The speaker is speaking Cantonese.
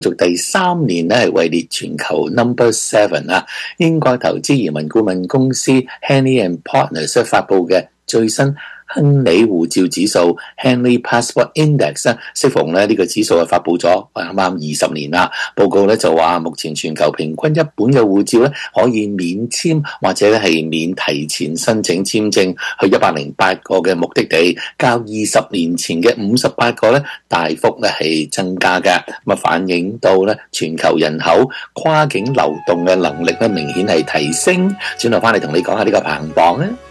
續第3年咧係位列全球 No.7 啊。英國投資移民顧問公司 Henley and Partners 發布嘅最新亨利護照指數 Henley Passport Index 咧，適逢咧呢個指數係發布咗啱啱20年啦。報告咧就話，目前全球平均一本嘅護照咧可以免簽或者係免提前申請簽證去108個嘅目的地，較20年前嘅58個咧大幅咧係增加嘅。咁啊反映到咧全球人口跨境流動嘅能力咧明顯係提升。轉頭翻嚟同你講下呢個排行榜咧。